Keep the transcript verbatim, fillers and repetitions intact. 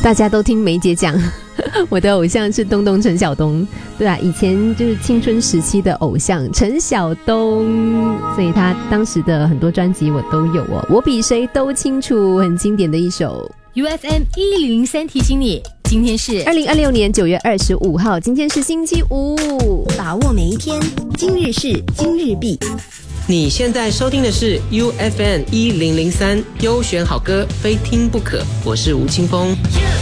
大家都听梅姐讲我的偶像是东东陈晓东，对啊，以前就是青春时期的偶像陈晓东，所以他当时的很多专辑我都有哦。我比谁都清楚，很经典的一首。 U F M 一零零三提醒你，今天是二零二六年九月二十五号，今天是星期五， 把握每一天，今日事今日毕。 你现在收听的是 U F M 一零零三优选好歌，非听不可。我是吴青峰。